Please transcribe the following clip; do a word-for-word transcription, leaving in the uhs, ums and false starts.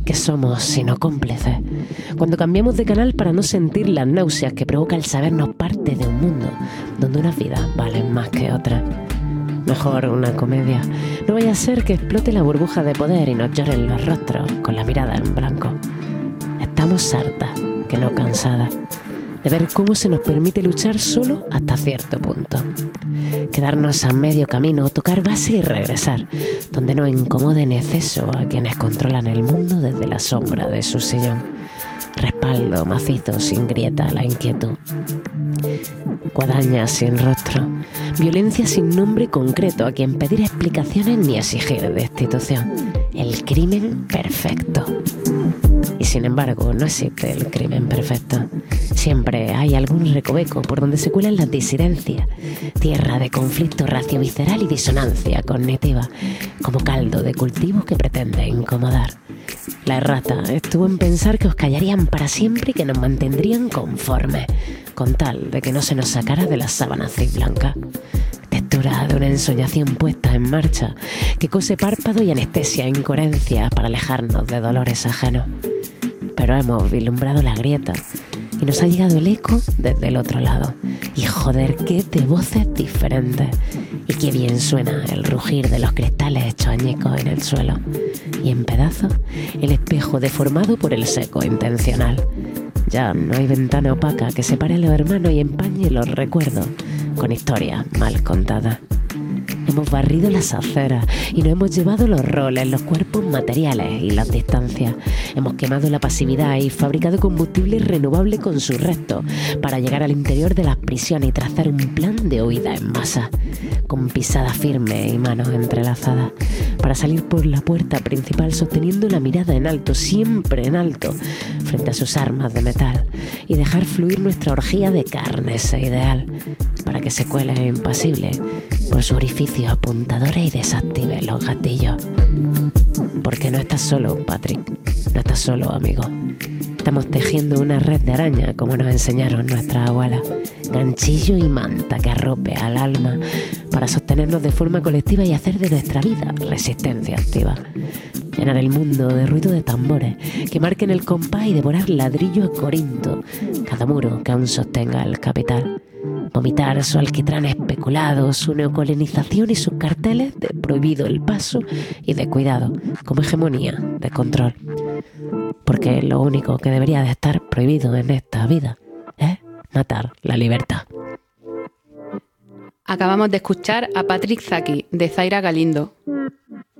¿Qué somos sino cómplices? Cuando cambiamos de canal para no sentir las náuseas que provoca el sabernos parte de un mundo donde unas vidas valen más que otras. Mejor una comedia. No vaya a ser que explote la burbuja de poder y nos lloren los rostros con la mirada en blanco. Estamos hartas, que no cansadas, de ver cómo se nos permite luchar solo hasta cierto punto. Quedarnos a medio camino, tocar base y regresar, donde no incomode en exceso a quienes controlan el mundo desde la sombra de su sillón. Respaldo macizo sin grieta a la inquietud. Guadaña sin rostro. Violencia sin nombre concreto a quien pedir explicaciones ni exigir destitución. El crimen perfecto. Y sin embargo, no existe el crimen perfecto. Siempre hay algún recoveco por donde se cuelan las disidencias, tierra de conflicto raciovisceral y disonancia cognitiva, como caldo de cultivo que pretende incomodar. La errata estuvo en pensar que os callarían para siempre y que nos mantendrían conformes, con tal de que no se nos sacara de las sábanas blancas. Textura de una ensoñación puesta en marcha que cose párpado y anestesia incoherencia para alejarnos de dolores ajenos. Pero hemos vislumbrado la grieta y nos ha llegado el eco desde el otro lado. Y joder, qué de voces diferentes. Y qué bien suena el rugir de los cristales hechos añicos en el suelo. Y en pedazos, el espejo deformado por el seco intencional. Ya no hay ventana opaca que separe a los hermanos y empañe los recuerdos con historias mal contadas. Hemos barrido las aceras y nos hemos llevado los roles, los cuerpos materiales y las distancias. Hemos quemado la pasividad y fabricado combustible renovable con sus restos para llegar al interior de las prisiones y trazar un plan de huida en masa, con pisada firme y manos entrelazadas, para salir por la puerta principal sosteniendo la mirada en alto, siempre en alto, frente a sus armas de metal, y dejar fluir nuestra orgía de carne ese ideal, para que se cuele impasible por su orificio apuntadores y desactive los gatillos. Porque no estás solo, Patrick, no estás solo, amigo. Estamos tejiendo una red de araña, como nos enseñaron nuestras abuelas, ganchillo y manta que arrope al alma para sostenernos de forma colectiva y hacer de nuestra vida resistencia activa. Llenar el mundo de ruido de tambores que marquen el compás y devorar ladrillo a Corinto cada muro que aún sostenga el capital. Vomitar su alquitrán especulado, su neocolonización y sus carteles de prohibido el paso y de cuidado, como hegemonía de control. Porque lo único que debería de estar prohibido en esta vida es matar la libertad. Acabamos de escuchar a Patrick Zaki, de Zaira Galindo.